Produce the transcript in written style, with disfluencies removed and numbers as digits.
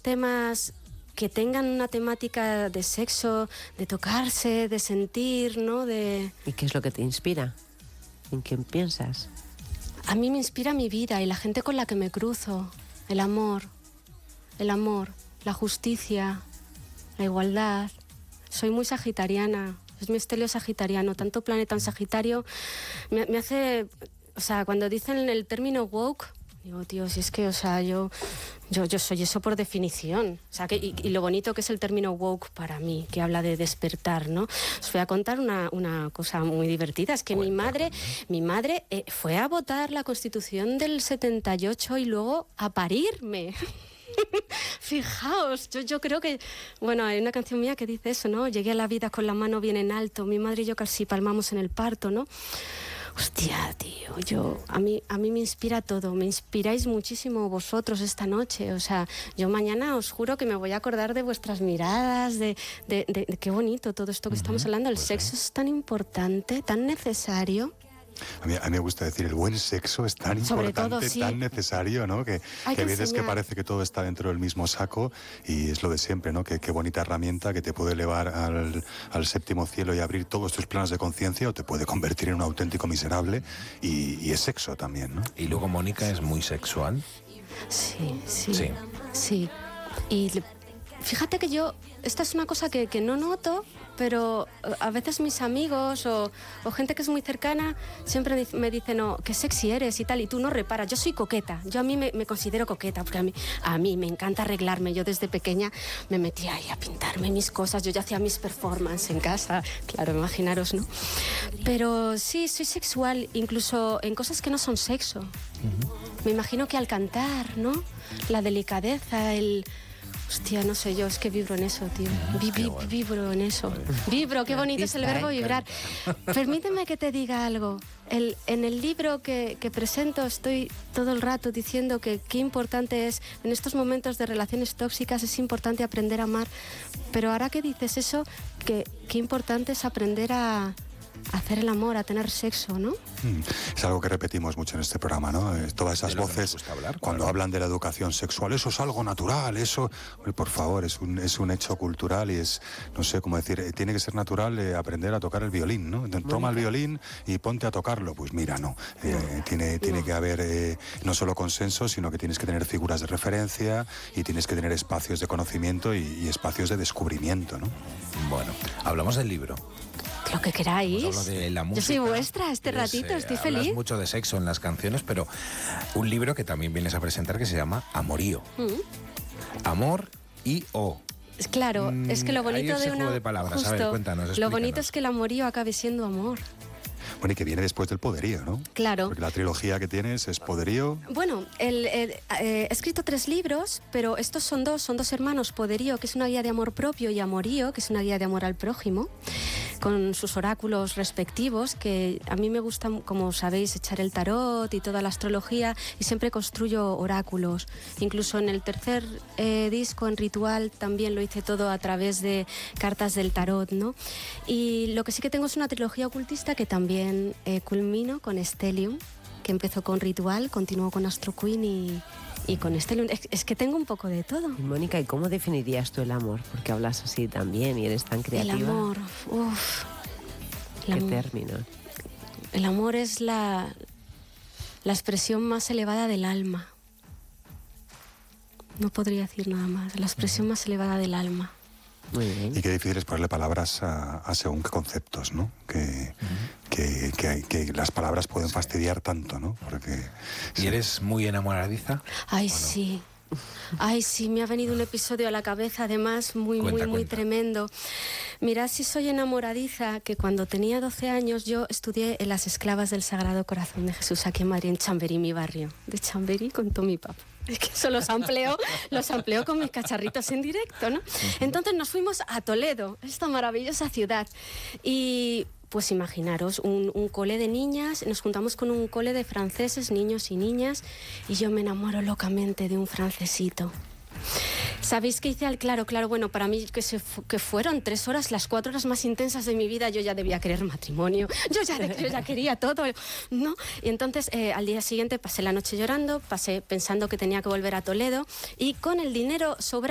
los temas que tengan una temática de sexo, de tocarse, de sentir, ¿no? ¿Y qué es lo que te inspira? ¿En quién piensas? A mí me inspira mi vida y la gente con la que me cruzo. El amor, la justicia, la igualdad. Soy muy sagitariana, es mi estelio sagitariano. Tanto planeta en Sagitario me hace... O sea, cuando dicen el término woke, digo, tío, si es que, o sea, yo soy eso por definición. O sea, y lo bonito que es el término woke para mí, que habla de despertar, ¿no? Os voy a contar una cosa muy divertida. Es que mi madre fue a votar la Constitución del 78 y luego a parirme. Fijaos, yo creo que... Bueno, hay una canción mía que dice eso, ¿no? Llegué a la vida con la mano bien en alto. Mi madre y yo casi palmamos en el parto, ¿no? Hostia, tío, a mí me inspira todo. Me inspiráis muchísimo vosotros esta noche. O sea, yo mañana os juro que me voy a acordar de vuestras miradas, de qué bonito todo esto que estamos hablando. El sexo es tan importante, tan necesario. A mí me gusta decir, el buen sexo es tan importante, todo, sí, tan necesario, ¿no? Que a veces que parece que todo está dentro del mismo saco y es lo de siempre, ¿no? Qué bonita herramienta que te puede elevar al séptimo cielo y abrir todos tus planos de conciencia, o te puede convertir en un auténtico miserable, y es sexo también, ¿no? Y luego Mónica es muy sexual. Sí. Y fíjate que yo, esta es una cosa que no noto, pero a veces mis amigos o gente que es muy cercana siempre me dicen, no, qué sexy eres y tal, y tú no reparas. Yo soy coqueta, yo a mí me considero coqueta, porque a mí me encanta arreglarme. Yo desde pequeña me metía ahí a pintarme mis cosas, yo ya hacía mis performances en casa, claro, imaginaros, ¿no? Pero sí, soy sexual, incluso en cosas que no son sexo. Me imagino que al cantar, ¿no? La delicadeza, Hostia, no sé yo, es que vibro en eso, tío. Vibro en eso. Vibro, qué bonito es el verbo vibrar. Permíteme que te diga algo. En el libro que presento estoy todo el rato diciendo que qué importante es, en estos momentos de relaciones tóxicas, es importante aprender a amar. Pero ahora que dices eso, qué importante es aprender a hacer el amor, a tener sexo, ¿no? Es algo que repetimos mucho en este programa, ¿no? Todas esas voces cuando hablan de la educación sexual, eso es algo natural, eso, por favor, es un hecho cultural y es, no sé cómo decir, tiene que ser natural aprender a tocar el violín, ¿no? Toma el violín y ponte a tocarlo. Pues mira, no. Tiene que haber no solo consenso, sino que tienes que tener figuras de referencia y tienes que tener espacios de conocimiento y espacios de descubrimiento, ¿no? Bueno, hablamos del libro. Lo que queráis. Hablo de la música. Yo soy vuestra este ratito, estoy feliz. Hablas mucho de sexo en las canciones, pero un libro que también vienes a presentar que se llama Amorío. Amor y O. Claro, es que lo bonito de una... de palabras. Justo, a ver, cuéntanos, explícanos. Lo bonito es que el amorío acabe siendo amor. Bueno, y que viene después del poderío, ¿no? Claro. Porque la trilogía que tienes es poderío. Bueno, he escrito 3 libros, pero estos son dos hermanos. Poderío, que es una guía de amor propio, y Amorío, que es una guía de amor al prójimo, con sus oráculos respectivos, que a mí me gusta, como sabéis, echar el tarot y toda la astrología, y siempre construyo oráculos. Incluso en el tercer disco, en Ritual, también lo hice todo a través de cartas del tarot, ¿no? Y lo que sí que tengo es una trilogía ocultista que también culmino con Stellium, que empezó con Ritual, continuó con Astro Queen y con Stellium. Es que tengo un poco de todo. Y Mónica, ¿y cómo definirías tú el amor? Porque hablas así también y eres tan creativa. El amor, uff. ¿Qué término? El amor es la expresión más elevada del alma. No podría decir nada más. La expresión más elevada del alma. Muy bien. Y qué difícil es ponerle palabras a según qué conceptos, ¿no? Que las palabras pueden fastidiar tanto, ¿no? Porque, ¿Y eres muy enamoradiza? Ay, ¿O no? sí. Ay, sí, me ha venido un episodio a la cabeza, además, muy tremendo. Mirad si soy enamoradiza, que cuando tenía 12 años yo estudié en las Esclavas del Sagrado Corazón de Jesús, aquí en Madrid, en Chamberí, mi barrio. De Chamberí contó mi papá. Es que eso los ampleo con mis cacharritos en directo, ¿no? Entonces nos fuimos a Toledo, esta maravillosa ciudad. Y pues imaginaros, un cole de niñas, nos juntamos con un cole de franceses, niños y niñas, y yo me enamoro locamente de un francesito. ¿Sabéis qué hice? Claro, bueno, para mí que fueron 3 horas, las 4 horas más intensas de mi vida. Yo ya debía querer matrimonio, yo ya quería todo, ¿no? Y entonces al día siguiente pasé la noche llorando, pasé pensando que tenía que volver a Toledo, y con el dinero sobrante